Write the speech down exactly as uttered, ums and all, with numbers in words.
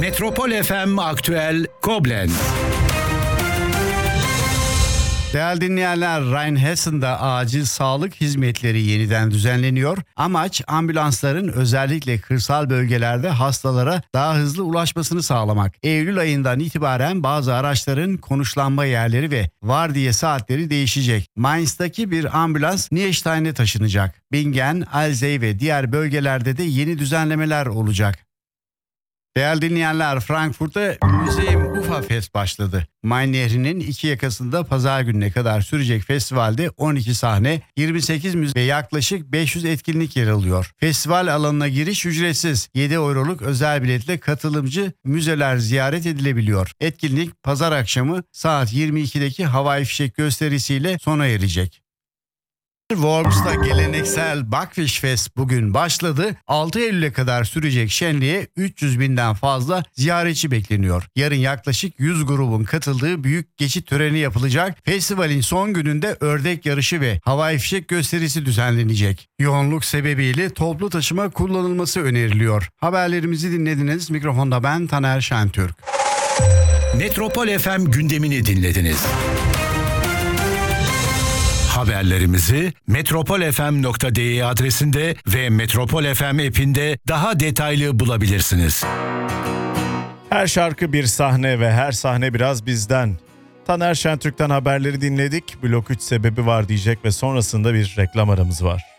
Metropol F M Aktüel Koblenz. Değerli dinleyenler, Rheinhessen'da acil sağlık hizmetleri yeniden düzenleniyor. Amaç ambulansların özellikle kırsal bölgelerde hastalara daha hızlı ulaşmasını sağlamak. Eylül ayından itibaren bazı araçların konuşlanma yerleri ve vardiya saatleri değişecek. Mainz'daki bir ambulans Nierstein'e taşınacak. Bingen, Alzey ve diğer bölgelerde de yeni düzenlemeler olacak. Değerli dinleyenler, Frankfurt'ta Museum Uferfest başladı. Main Nehri'nin iki yakasında pazar gününe kadar sürecek festivalde on iki sahne, yirmi sekiz müze ve yaklaşık beş yüz etkinlik yer alıyor. Festival alanına giriş ücretsiz. yedi euroluk özel biletle katılımcı müzeler ziyaret edilebiliyor. Etkinlik pazar akşamı saat yirmi ikideki havai fişek gösterisiyle sona erecek. Worms'ta geleneksel Backfish Fest bugün başladı. altı Eylül'e kadar sürecek şenliğe üç yüz binden fazla ziyaretçi bekleniyor. Yarın yaklaşık yüz grubun katıldığı büyük geçit töreni yapılacak. Festivalin son gününde ördek yarışı ve havai fişek gösterisi düzenlenecek. Yoğunluk sebebiyle toplu taşıma kullanılması öneriliyor. Haberlerimizi dinlediniz. Mikrofonda ben Taner Şentürk. Metropol F M gündemini dinlediniz. Haberlerimizi metropol f m nokta d e adresinde ve Metropol F M app'inde daha detaylı bulabilirsiniz. Her şarkı bir sahne ve her sahne biraz bizden. Taner Şentürk'ten haberleri dinledik. Blok üç sebebi var diyecek ve sonrasında bir reklam aramız var.